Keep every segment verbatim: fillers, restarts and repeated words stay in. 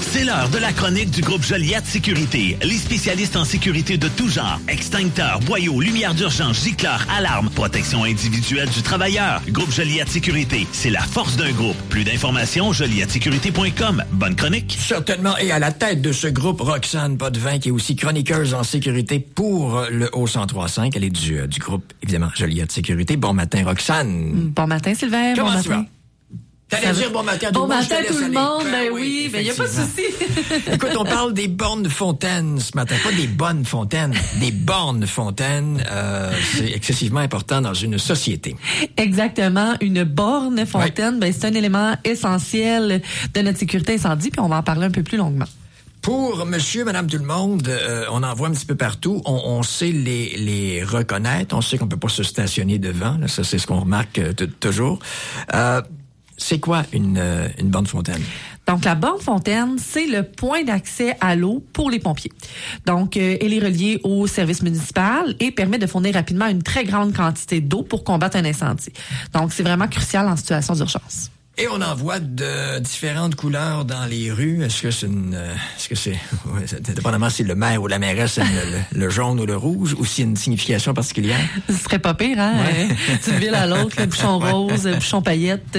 C'est l'heure de la chronique du groupe Joliette Sécurité. Les spécialistes en sécurité de tout genre. Extincteurs, boyaux, lumière d'urgence, gicleurs, alarmes, protection individuelle du travailleur. Groupe Joliette Sécurité, c'est la force d'un groupe. Plus d'informations, joliette sécurité point com. Bonne chronique. Certainement. Et à la tête de ce groupe, Roxane Potvin, qui est aussi chroniqueuse en sécurité pour le Haut cent trois cinq. Elle est du, euh, du groupe, évidemment, Joliette Sécurité. Bon matin, Roxane. Bon matin, Sylvain. Comment bon tu matin. vas? T'allais dire bon matin à tout bon le monde. Bon matin tout le monde, ben, ben oui, ben il n'y a pas de souci. Écoute, on parle des bornes fontaines ce matin. Pas des bonnes fontaines, des bornes fontaines. Euh, c'est excessivement important dans une société. Exactement. Une borne fontaine, ouais. ben c'est un élément essentiel de notre sécurité incendie, puis on va en parler un peu plus longuement. Pour monsieur, madame, tout le monde, euh, on en voit un petit peu partout. On, on sait les, les reconnaître. On sait qu'on peut pas se stationner devant. Là, ça, c'est ce qu'on remarque euh, t- toujours. Euh, C'est quoi une, euh, une borne fontaine? Donc, la borne fontaine, c'est le point d'accès à l'eau pour les pompiers. Donc, euh, elle est reliée au service municipal et permet de fournir rapidement une très grande quantité d'eau pour combattre un incendie. Donc, c'est vraiment crucial en situation d'urgence. Et on en voit de différentes couleurs dans les rues. Est-ce que c'est une, est-ce que c'est, ouais, dépendamment si le maire ou la mairesse aime le, le, le jaune ou le rouge, ou s'il y a une signification particulière? Ce serait pas pire, hein? Ouais. D'une ville à l'autre, le bouchon rose, le bouchon paillette.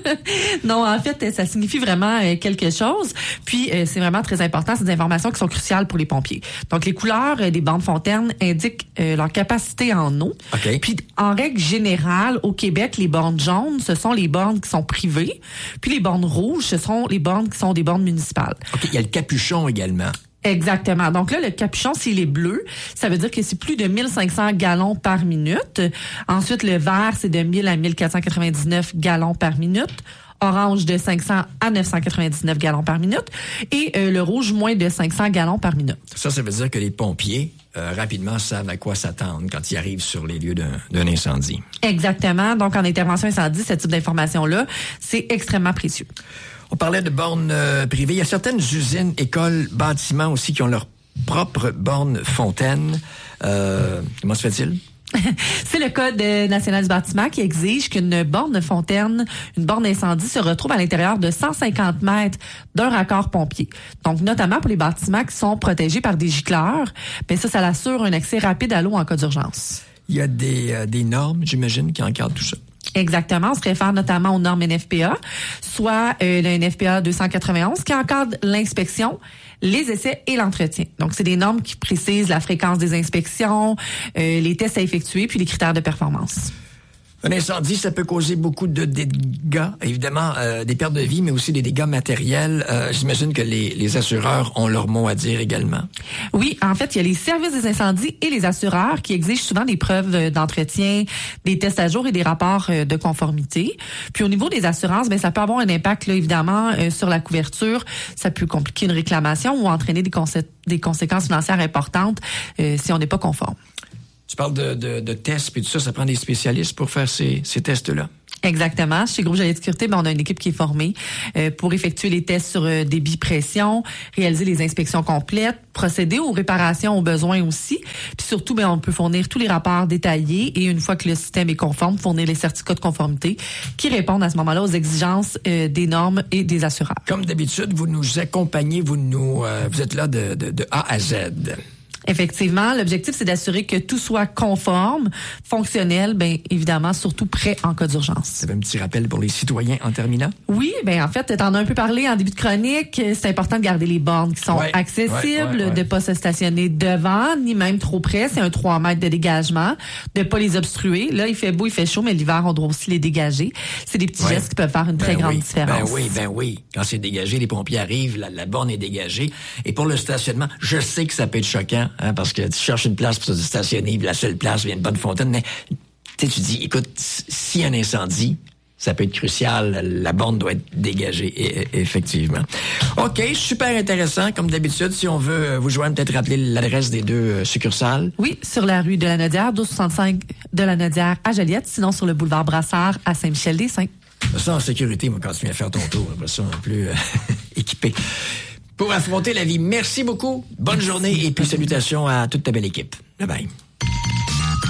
Non, en fait, ça signifie vraiment quelque chose. Puis, c'est vraiment très important. C'est des informations qui sont cruciales pour les pompiers. Donc, les couleurs des bornes fontaines indiquent leur capacité en eau. Okay. Puis, en règle générale, au Québec, les bornes jaunes, ce sont les bornes qui sont privées. Puis les bornes rouges, ce sont les bornes qui sont des bornes municipales. OK, il y a le capuchon également. Exactement. Donc là, le capuchon, s'il est bleu, ça veut dire que c'est plus de mille cinq cents gallons par minute. Ensuite, le vert, c'est de mille à mille quatre cent quatre-vingt-dix-neuf gallons par minute. Orange, de cinq cents à neuf cent quatre-vingt-dix-neuf gallons par minute. Et euh, le rouge, moins de cinq cents gallons par minute. Ça, ça veut dire que les pompiers, euh, rapidement, savent à quoi s'attendre quand ils arrivent sur les lieux d'un, d'un incendie. Exactement. Donc, en intervention incendie, ce type d'information-là, c'est extrêmement précieux. On parlait de bornes euh, privées. Il y a certaines usines, écoles, bâtiments aussi qui ont leur propre borne fontaine. Euh, comment se fait-il? C'est le Code national du bâtiment qui exige qu'une borne fontaine, une borne incendie se retrouve à l'intérieur de cent cinquante mètres d'un raccord pompier. Donc, notamment pour les bâtiments qui sont protégés par des gicleurs, ben ça, ça assure un accès rapide à l'eau en cas d'urgence. Il y a des, euh, des normes, j'imagine, qui encadrent tout ça. Exactement. On se réfère notamment aux normes N F P A, soit euh, le N F P A deux cent quatre-vingt-onze qui encadre l'inspection, les essais et l'entretien. Donc, c'est des normes qui précisent la fréquence des inspections, euh, les tests à effectuer, puis les critères de performance. Un incendie, ça peut causer beaucoup de dégâts, évidemment, euh, des pertes de vie, mais aussi des dégâts matériels. Euh, j'imagine que les, les assureurs ont leur mot à dire également. Oui, en fait, il y a les services des incendies et les assureurs qui exigent souvent des preuves d'entretien, des tests à jour et des rapports de conformité. Puis au niveau des assurances, ben ça peut avoir un impact, là, évidemment, euh, sur la couverture. Ça peut compliquer une réclamation ou entraîner des, consé- des conséquences financières importantes euh, si on n'est pas conforme. Tu parles de, de, de tests et tout ça, ça prend des spécialistes pour faire ces, ces tests-là. Exactement. Chez Groupe Joliette Sécurité, ben, on a une équipe qui est formée euh, pour effectuer les tests sur euh, débit pression, réaliser les inspections complètes, procéder aux réparations aux besoins aussi. Puis surtout, ben, on peut fournir tous les rapports détaillés et une fois que le système est conforme, fournir les certificats de conformité qui répondent à ce moment-là aux exigences euh, des normes et des assureurs. Comme d'habitude, vous nous accompagnez, vous nous, euh, vous êtes là de, de, de A à Z. Effectivement, l'objectif, c'est d'assurer que tout soit conforme, fonctionnel, bien évidemment, surtout prêt en cas d'urgence. C'est un petit rappel pour les citoyens en terminant? Oui, bien en fait, t'en as un peu parlé en début de chronique. C'est important de garder les bornes qui sont ouais, accessibles, ouais, ouais, ouais. de pas se stationner devant, ni même trop près. C'est un trois mètres de dégagement, de pas les obstruer. Là, il fait beau, il fait chaud, mais l'hiver, on doit aussi les dégager. C'est des petits ouais. gestes qui peuvent faire une très ben grande oui, différence. Ben oui, ben oui. Quand c'est dégagé, les pompiers arrivent, la, la borne est dégagée. Et pour le stationnement, je sais que ça peut être choquant, hein, parce que tu cherches une place pour se stationner, puis la seule place, il y a une bonne fontaine, mais tu dis, écoute, s'il y a un incendie, ça peut être crucial, la borne doit être dégagée, et, et, effectivement. OK, super intéressant, comme d'habitude. Si on veut vous joindre, peut-être rappeler l'adresse des deux euh, succursales. Oui, sur la rue de la Nodière, douze soixante-cinq de la Nodière à Joliette, sinon sur le boulevard Brassard à Saint-Michel-des-Saints. Ça, en sécurité, moi, quand tu viens faire ton tour, après ça, un peu euh, équipé. Pour affronter la vie. Merci beaucoup. Bonne journée et puis salutations à toute ta belle équipe. Bye bye.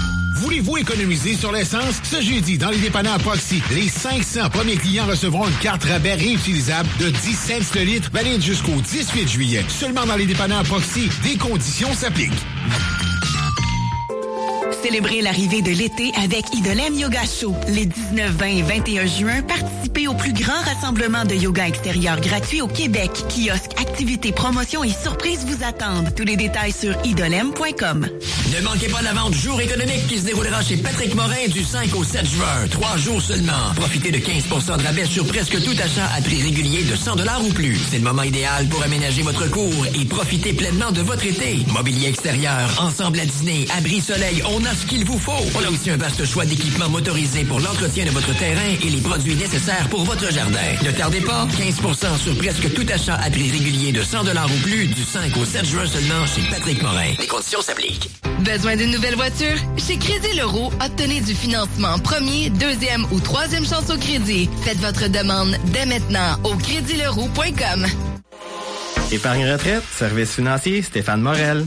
Voulez-vous économiser sur l'essence? Ce jeudi, dans les dépanneurs Proxy, les cinq cents premiers clients recevront une carte rabais réutilisable de dix cents le litre, valide jusqu'au dix-huit juillet. Seulement dans les dépanneurs Proxy, des conditions s'appliquent. Célébrez l'arrivée de l'été avec Idolem Yoga Show. Les dix-neuf, vingt et vingt et un juin, participez au plus grand rassemblement de yoga extérieur gratuit au Québec. Kiosques, activités, promotions et surprises vous attendent. Tous les détails sur idolem point com. Ne manquez pas la vente Jour économique qui se déroulera chez Patrick Morin du cinq au sept juin. Trois jours seulement. Profitez de quinze pour cent de rabais sur presque tout achat à prix régulier de cent dollars ou plus. C'est le moment idéal pour aménager votre cours et profiter pleinement de votre été. Mobilier extérieur, ensemble à dîner, abri soleil, on a ce qu'il vous faut. On a aussi un vaste choix d'équipements motorisés pour l'entretien de votre terrain et les produits nécessaires pour votre jardin. Ne tardez pas, quinze pour cent sur presque tout achat à prix régulier de cent dollars ou plus du cinq au sept juin seulement chez Patrick Morin. Les conditions s'appliquent. Besoin d'une nouvelle voiture? Chez Crédit Leroux, obtenez du financement premier, deuxième ou troisième chance au crédit. Faites votre demande dès maintenant au crédit leroux point com. Épargne retraite, service financier, Stéphane Morel.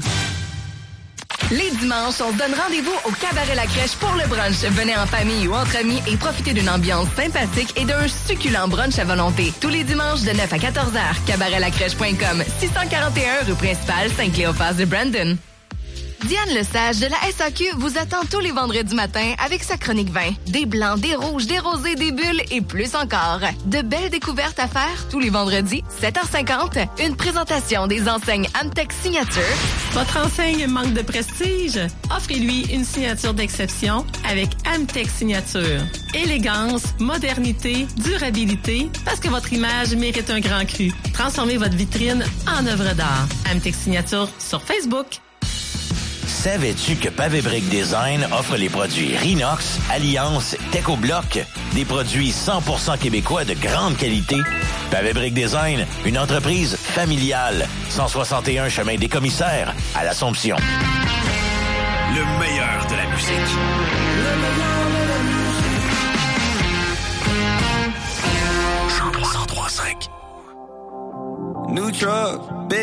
Les dimanches, on se donne rendez-vous au Cabaret La Crèche pour le brunch. Venez en famille ou entre amis et profitez d'une ambiance sympathique et d'un succulent brunch à volonté. Tous les dimanches de neuf à quatorze heures. cabaret la crèche point com, six cent quarante et un rue principale, Saint-Cléophas de Brandon. Diane Lesage de la S A Q vous attend tous les vendredis matin avec sa chronique vin. Des blancs, des rouges, des rosés, des bulles et plus encore. De belles découvertes à faire tous les vendredis, sept heures cinquante. Une présentation des enseignes Amtech Signature. Votre enseigne manque de prestige? Offrez-lui une signature d'exception avec Amtech Signature. Élégance, modernité, durabilité, parce que votre image mérite un grand cru. Transformez votre vitrine en œuvre d'art. Amtech Signature sur Facebook. Savais-tu que Pavé Brick Design offre les produits Rinox, Alliance, Techobloc, des produits cent pour cent québécois de grande qualité? Pavé Brick Design, une entreprise familiale. cent soixante et un chemin des Commissaires à l'Assomption. Le meilleur de la musique. Le meilleur de la musique. cent trois cinq. New truck,